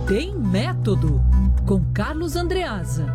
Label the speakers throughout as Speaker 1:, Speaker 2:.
Speaker 1: Tem Método, com Carlos Andreasa.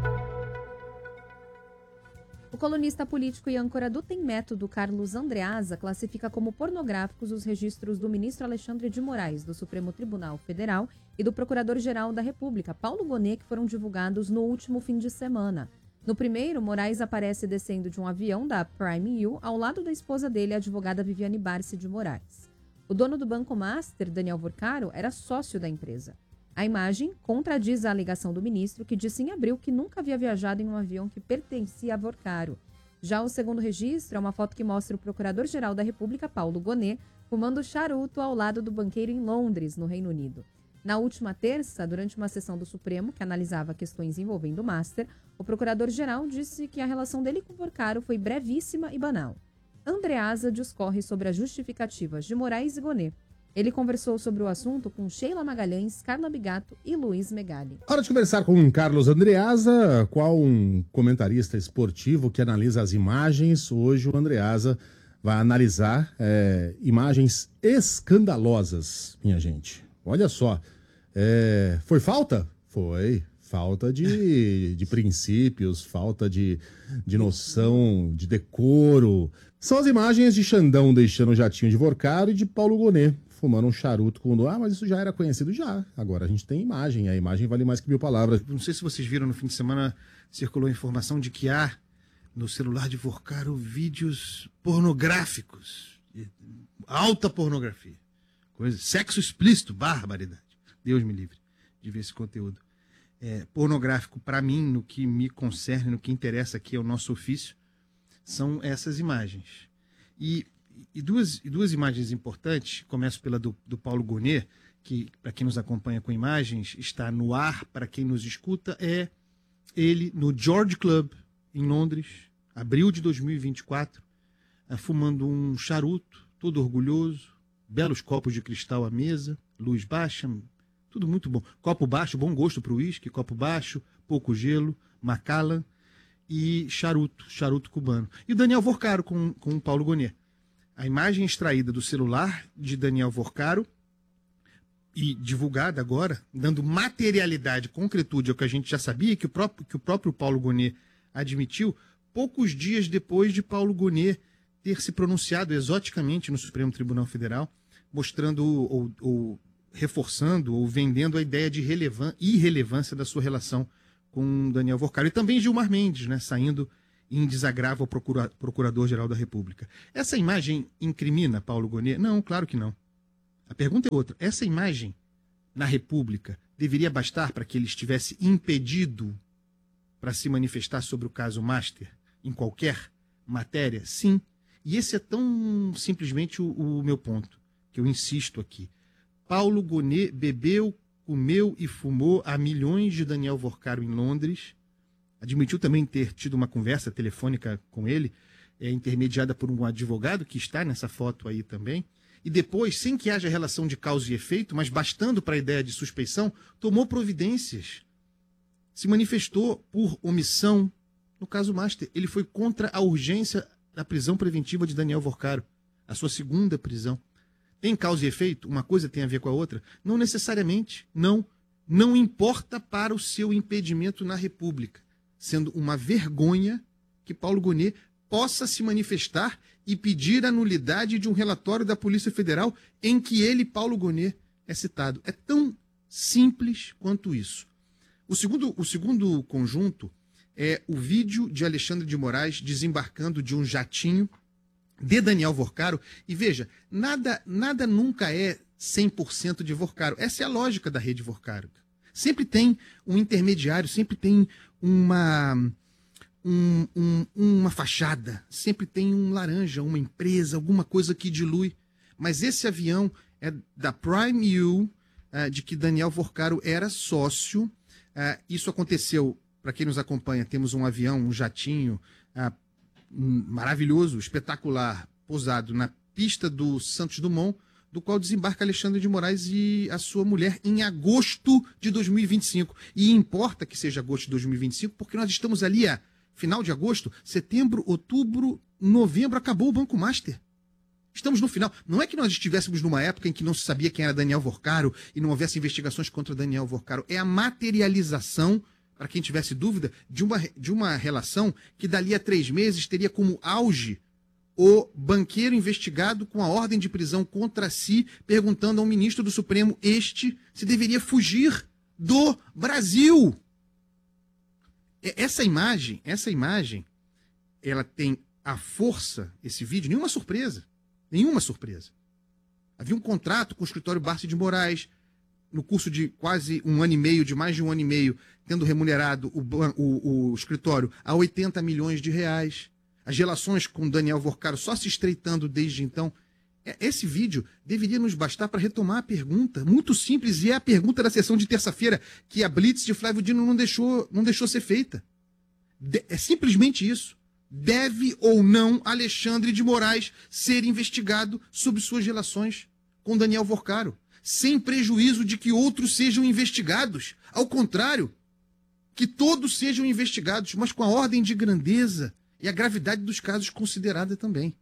Speaker 2: O colunista político e âncora do Tem Método, Carlos Andreasa, classifica como pornográficos os registros do ministro Alexandre de Moraes, do Supremo Tribunal Federal, e do Procurador-Geral da República, Paulo Gonet, que foram divulgados no último fim de semana. No primeiro, Moraes aparece descendo de um avião da Prime U ao lado da esposa dele, a advogada Viviane Barsi de Moraes. O dono do Banco Master, Daniel Vorcaro, era sócio da empresa. A imagem contradiz a alegação do ministro, que disse em abril que nunca havia viajado em um avião que pertencia a Vorcaro. Já o segundo registro é uma foto que mostra o Procurador-Geral da República, Paulo Gonet, fumando charuto ao lado do banqueiro em Londres, no Reino Unido. Na última terça, durante uma sessão do Supremo, que analisava questões envolvendo o Master, o Procurador-Geral disse que a relação dele com Vorcaro foi brevíssima e banal. Andreasa discorre sobre as justificativas de Moraes e Gonet. Ele conversou sobre o assunto com Sheila Magalhães, Carla Bigato e Luiz Megali.
Speaker 3: Hora de conversar com Carlos Andreasa, qual um comentarista esportivo que analisa as imagens. Hoje o Andreasa vai analisar imagens escandalosas, minha gente. Olha só, foi falta? Foi. Falta de princípios, falta de noção, de decoro. São as imagens de Xandão deixando o jatinho de Vorcaro e de Paulo Gonet fumando um charuto com... mas isso já era conhecido já. Agora a gente tem imagem, a imagem vale mais que 1000 palavras.
Speaker 4: Não sei se vocês viram, no fim de semana circulou a informação de que há no celular de Vorcaro vídeos pornográficos, alta pornografia, sexo explícito, barbaridade. Deus me livre de ver esse conteúdo. Pornográfico, para mim, no que me concerne, no que interessa aqui ao nosso ofício, são essas imagens. E duas imagens importantes. Começo pela do Paulo Gonet, que, para quem nos acompanha com imagens, está no ar, para quem nos escuta, é ele no George Club, em Londres, abril de 2024, fumando um charuto, todo orgulhoso, belos copos de cristal à mesa, luz baixa, tudo muito bom. Copo baixo, bom gosto para o uísque, copo baixo, pouco gelo, Macallan e charuto cubano. E o Daniel Vorcaro com o Paulo Gonet. A imagem extraída do celular de Daniel Vorcaro e divulgada agora, dando materialidade, concretude ao que a gente já sabia, que o próprio Paulo Gonet admitiu, poucos dias depois de Paulo Gonet ter se pronunciado exoticamente no Supremo Tribunal Federal, mostrando ou reforçando ou vendendo a ideia de irrelevância da sua relação com Daniel Vorcaro. E também Gilmar Mendes, né, saindo em desagravo ao Procurador-Geral da República. Essa imagem incrimina Paulo Gonet? Não, claro que não. A pergunta é outra. Essa imagem na República deveria bastar para que ele estivesse impedido para se manifestar sobre o caso Master em qualquer matéria? Sim. E esse é tão simplesmente o meu ponto, que eu insisto aqui. Paulo Gonet bebeu, comeu e fumou a milhões de Daniel Vorcaro em Londres. Admitiu também ter tido uma conversa telefônica com ele, intermediada por um advogado, que está nessa foto aí também. E depois, sem que haja relação de causa e efeito, mas bastando para a ideia de suspeição, tomou providências. Se manifestou por omissão. No caso Master, ele foi contra a urgência da prisão preventiva de Daniel Vorcaro, a sua segunda prisão. Tem causa e efeito? Uma coisa tem a ver com a outra? Não necessariamente. Não importa para o seu impedimento na República, sendo uma vergonha que Paulo Gonet possa se manifestar e pedir a nulidade de um relatório da Polícia Federal em que ele, Paulo Gonet, é citado. É tão simples quanto isso. O segundo conjunto é o vídeo de Alexandre de Moraes desembarcando de um jatinho de Daniel Vorcaro. E veja, nada nunca é 100% de Vorcaro. Essa é a lógica da rede Vorcaro. Sempre tem um intermediário, sempre tem uma fachada, sempre tem um laranja, uma empresa, alguma coisa que dilui. Mas esse avião é da Prime U, de que Daniel Vorcaro era sócio. Isso aconteceu, para quem nos acompanha, temos um avião, um jatinho maravilhoso, espetacular, pousado na pista do Santos Dumont, do qual desembarca Alexandre de Moraes e a sua mulher em agosto de 2025. E importa que seja agosto de 2025, porque nós estamos ali final de agosto, setembro, outubro, novembro, acabou o Banco Master. Estamos no final. Não é que nós estivéssemos numa época em que não se sabia quem era Daniel Vorcaro e não houvesse investigações contra Daniel Vorcaro. É a materialização, para quem tivesse dúvida, de uma relação que dali a 3 meses teria como auge o banqueiro investigado com a ordem de prisão contra si, perguntando ao ministro do Supremo se deveria fugir do Brasil. Essa imagem, ela tem a força, esse vídeo, nenhuma surpresa. Havia um contrato com o escritório Barsi de Moraes, no curso de quase mais de um ano e meio, tendo remunerado o escritório a 80 milhões de reais. As relações com Daniel Vorcaro só se estreitando desde então. Esse vídeo deveria nos bastar para retomar a pergunta, muito simples, e é a pergunta da sessão de terça-feira, que a blitz de Flávio Dino não deixou ser feita. É simplesmente isso. Deve ou não Alexandre de Moraes ser investigado sobre suas relações com Daniel Vorcaro, sem prejuízo de que outros sejam investigados? Ao contrário, que todos sejam investigados, mas com a ordem de grandeza e a gravidade dos casos considerada também.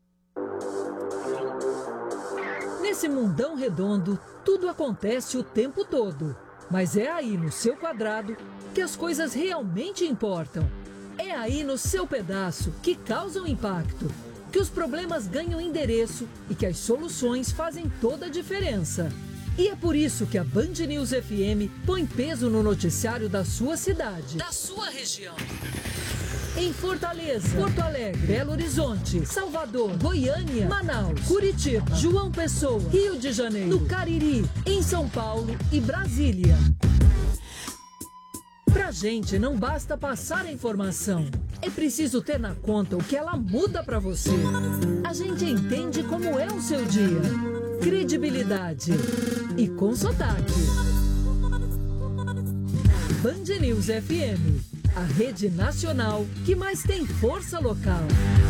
Speaker 1: Nesse mundão redondo, tudo acontece o tempo todo. Mas é aí no seu quadrado que as coisas realmente importam. É aí no seu pedaço que causam impacto, que os problemas ganham endereço e que as soluções fazem toda a diferença. E é por isso que a Band News FM põe peso no noticiário da sua cidade, da sua região. Em Fortaleza, Porto Alegre, Belo Horizonte, Salvador, Goiânia, Manaus, Curitiba, João Pessoa, Rio de Janeiro, no Cariri, em São Paulo e Brasília. Pra gente não basta passar a informação, é preciso ter na conta o que ela muda pra você. A gente entende como é o seu dia. Credibilidade e com sotaque. Band News FM, a rede nacional que mais tem força local.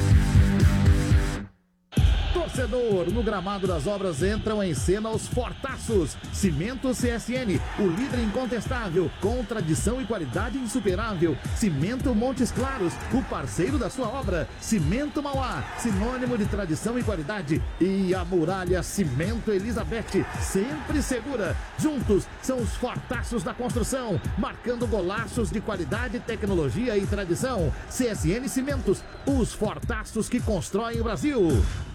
Speaker 5: Torcedor, no gramado das obras entram em cena os fortaços. Cimento CSN, o líder incontestável, com tradição e qualidade insuperável. Cimento Montes Claros, o parceiro da sua obra. Cimento Mauá, sinônimo de tradição e qualidade. E a Muralha Cimento Elizabeth, sempre segura. Juntos são os fortaços da construção, marcando golaços de qualidade, tecnologia e tradição. CSN Cimentos, os fortaços que constroem o Brasil.